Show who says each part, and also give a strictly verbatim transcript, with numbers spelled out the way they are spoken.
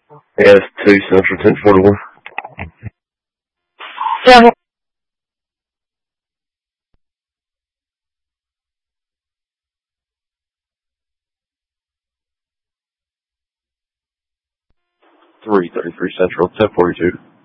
Speaker 1: Yeah, it's two Central, ten forty-one.
Speaker 2: Yeah.
Speaker 1: three thirty-three Central, ten forty-two.